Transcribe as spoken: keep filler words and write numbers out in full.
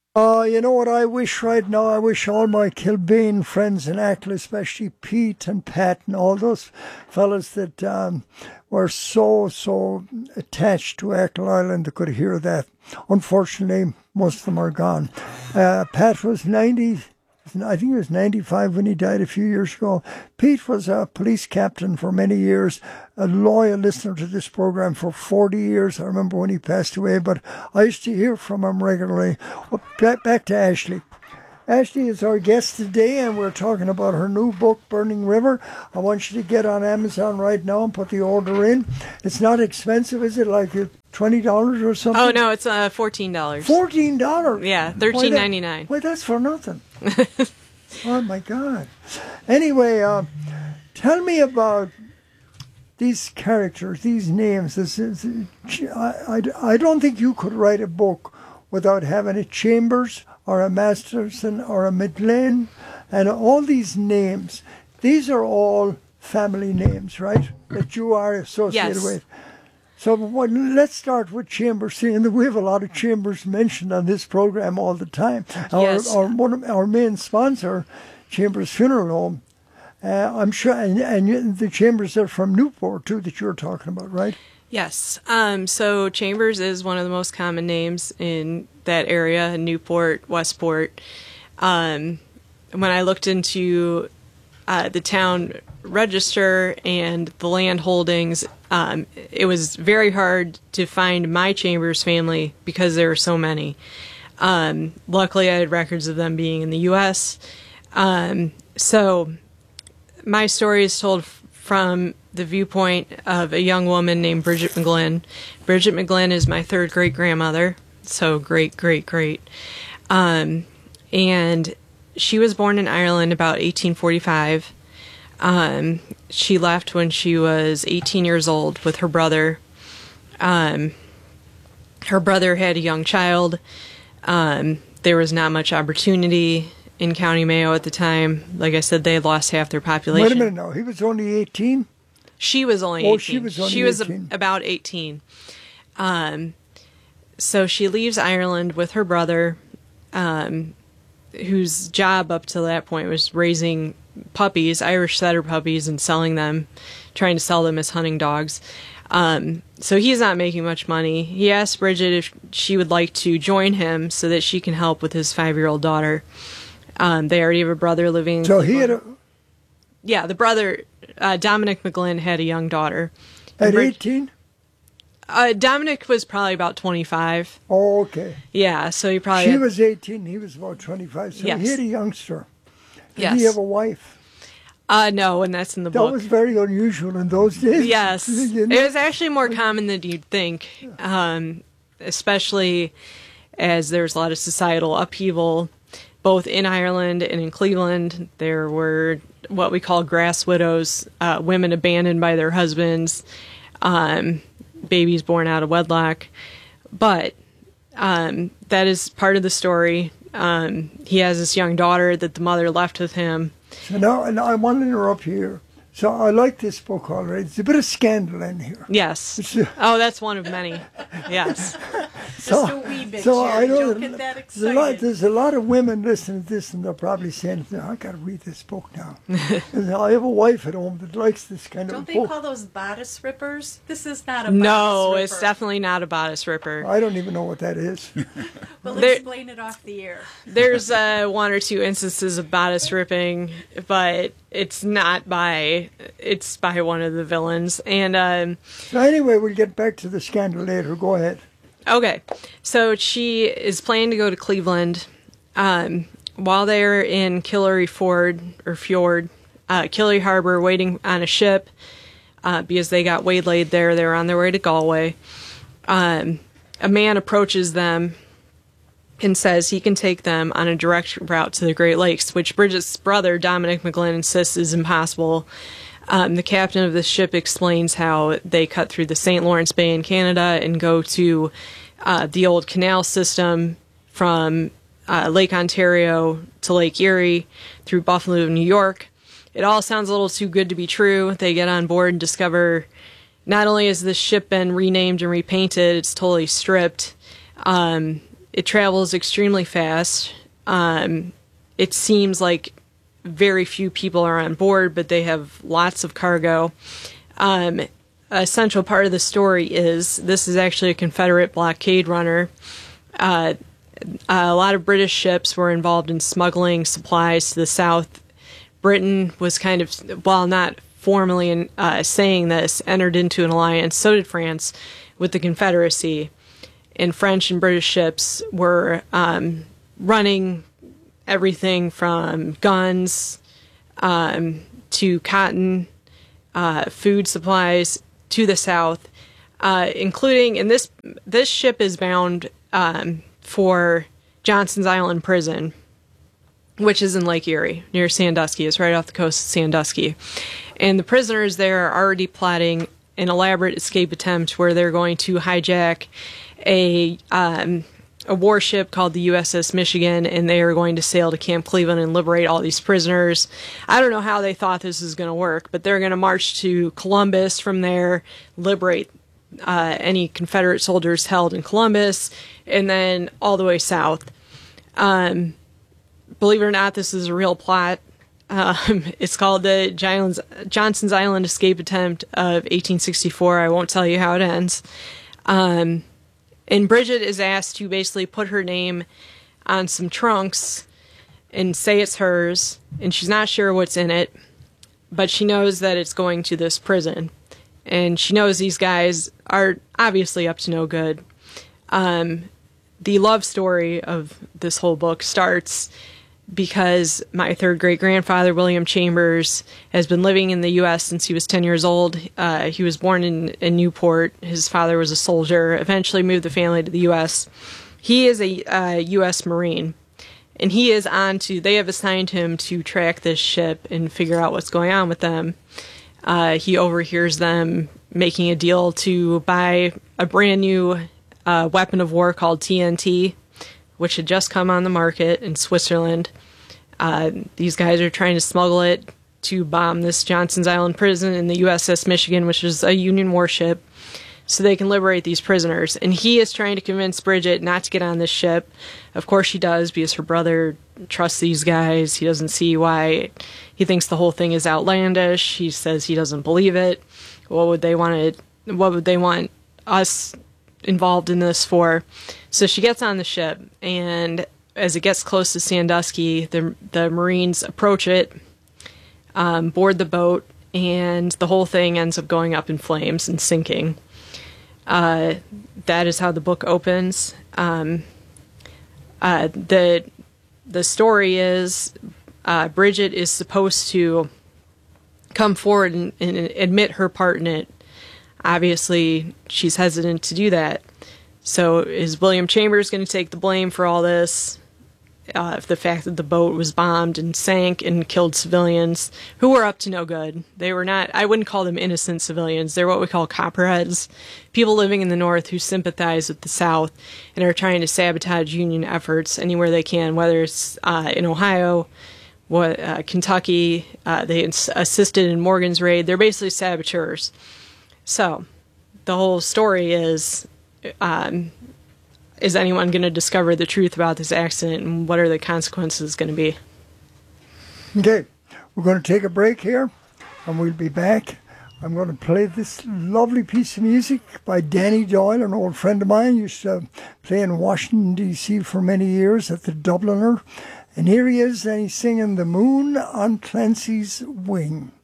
Uh, you know what I wish right now? I wish all my Kilbane friends in Ackle, especially Pete and Pat and all those fellas that um, were so, so attached to Ackle Island, they could hear that. Unfortunately, most of them are gone. Uh, Pat was ninety. I think he was ninety-five when he died a few years ago. Pete was a police captain for many years, a loyal listener to this program for forty years. I remember when he passed away, but I used to hear from him regularly. Well, back, back to Ashley. Ashley is our guest today, and we're talking about her new book, Burning River. I want you to get on Amazon right now and put the order in. It's not expensive, is it? Like twenty dollars or something? Oh, no, it's uh, fourteen dollars. fourteen dollars? Yeah, thirteen ninety-nine. Why, that's for nothing. Oh, my God. Anyway, uh, tell me about these characters, these names. This is, I, I, I don't think you could write a book without having a Chambers or a Masterson or a McGlynn and all these names. These are all family names, right, that you are associated yes. with. So well, let's start with Chambers, seeing that we have a lot of Chambers mentioned on this program all the time. Yes. Our, our, one of our main sponsor, Chambers Funeral Home, uh, I'm sure, and, and the Chambers are from Newport, too, that you're talking about, right? Yes. Um, so Chambers is one of the most common names in that area, Newport, Westport. Um, when I looked into uh, the town register and the land holdings, um, it was very hard to find my Chambers family because there were so many. Um, luckily, I had records of them being in the U S Um, so my story is told f- from the viewpoint of a young woman named Bridget McGlynn. Bridget McGlynn is my third great grandmother, so great, great, great. Um, and she was born in Ireland about eighteen forty-five. Um, she left when she was eighteen years old with her brother. Um, her brother had a young child. Um, there was not much opportunity in County Mayo at the time. Like I said, they had lost half their population. Wait a minute now. He was only eighteen? She was only eighteen. Oh, she was only She was eighteen. a, about eighteen. Um, so she leaves Ireland with her brother, um, whose job up to that point was raising puppies, Irish setter puppies, and selling them, trying to sell them as hunting dogs. Um, so he's not making much money. He asked Bridget if she would like to join him so that she can help with his five-year-old daughter. Um, they already have a brother living in So he had a, Yeah, the brother, uh, Dominic McGlynn, had a young daughter. at Brid- eighteen? Uh, Dominic was probably about twenty-five. Oh, okay. Yeah, so he probably... She had- was eighteen, he was about twenty-five, so Yes. he had a youngster. Did Yes. he have a wife? Uh, no, and that's in the That book. was very unusual in those days. Yes. You know? It was actually more common than you'd think, um, especially as there was a lot of societal upheaval, both in Ireland and in Cleveland. There were what we call grass widows, uh, women abandoned by their husbands, um, babies born out of wedlock. But um, that is part of the story. Um, he has this young daughter that the mother left with him. So now, and I want to interrupt you here. So I like this book already. It's a bit of scandal in here. Yes. It's, uh, Oh, that's one of many. Yes. so, Just a wee bit, so Sherry. I know Don't get that there's a, lot, excited. there's a lot of women listening to this, and they're probably saying, "I got to read this book now." And I have a wife at home that likes this kind Don't of they book. call those bodice rippers? This is not a No, bodice it's ripper. definitely not a bodice ripper. I don't even know what that is. We'll There- explain it off the air. There's uh, one or two instances of bodice ripping, but it's not by it's by one of the villains. And um, So anyway, we'll get back to the scandal later. Go ahead. okay, so she is planning to go to Cleveland. Um, while they're in Killary Ford or Fjord, uh, Killary Harbor, waiting on a ship uh, because they got waylaid there. They're on their way to Galway. Um, a man approaches them and says he can take them on a direct route to the Great Lakes, which Bridget's brother, Dominic McGlynn, insists is impossible. Um, the captain of the ship explains how they cut through the Saint Lawrence Bay in Canada and go to uh, the old canal system from uh, Lake Ontario to Lake Erie through Buffalo, New York. It all sounds a little too good to be true. They get on board and discover not only has this ship been renamed and repainted, it's totally stripped. Um, it travels extremely fast. Um, it seems like very few people are on board, but they have lots of cargo. Um, a central part of the story is this is actually a Confederate blockade runner. Uh, a lot of British ships were involved in smuggling supplies to the South. Britain was kind of, while not formally uh, saying this, entered into an alliance, so did France, with the Confederacy. And French and British ships were um, running everything from guns um, to cotton, uh, food supplies to the South, uh, including, and this this ship is bound um, for Johnson's Island Prison, which is in Lake Erie, near Sandusky. It's right off the coast of Sandusky. And the prisoners there are already plotting an elaborate escape attempt where they're going to hijack a um, a warship called the U S S Michigan, and they are going to sail to Camp Cleveland and liberate all these prisoners. I don't know how they thought this was going to work, but they're going to march to Columbus from there, liberate uh, any Confederate soldiers held in Columbus, and then all the way south. Um, believe it or not, this is a real plot. Um, it's called the Johnson's, Johnson's Island Escape Attempt of eighteen sixty-four. I won't tell you how it ends. Um, and Bridget is asked to basically put her name on some trunks and say it's hers, and she's not sure what's in it, but she knows that it's going to this prison. And she knows these guys are obviously up to no good. Um, the love story of this whole book starts because my third great-grandfather, William Chambers, has been living in the U S since he was ten years old. Uh, he was born in, in Newport. His father was a soldier, eventually moved the family to the U S. He is a uh, U S Marine, and he is on to, they have assigned him to track this ship and figure out what's going on with them. Uh, he overhears them making a deal to buy a brand new uh, weapon of war called T N T, which had just come on the market in Switzerland. Uh, these guys are trying to smuggle it to bomb this Johnson's Island prison in the U S S Michigan, which is a Union warship, so they can liberate these prisoners. And he is trying to convince Bridget not to get on this ship. Of course she does, because her brother trusts these guys. He doesn't see why. He thinks the whole thing is outlandish. He says he doesn't believe it. What would they want to, what would they want us involved in this for? So she gets on the ship, and as it gets close to Sandusky, the the Marines approach it, um, board the boat, and the whole thing ends up going up in flames and sinking. Uh, that is how the book opens. Um, uh, the the story is uh, Bridget is supposed to come forward and, and admit her part in it. Obviously, she's hesitant to do that. So is William Chambers going to take the blame for all this? Uh, the fact that the boat was bombed and sank and killed civilians who were up to no good. They were not, I wouldn't call them innocent civilians. They're what we call copperheads. People living in the North who sympathize with the South and are trying to sabotage Union efforts anywhere they can, whether it's uh, in Ohio, what, uh, Kentucky. Uh, they assisted in Morgan's raid. They're basically saboteurs. So the whole story is, um, is anyone going to discover the truth about this accident, and what are the consequences going to be? Okay, we're going to take a break here, and we'll be back. I'm going to play this lovely piece of music by Danny Doyle, an old friend of mine. Used to play in Washington, D C for many years at the Dubliner. And here he is, and he's singing The Moon on Clancy's Wing.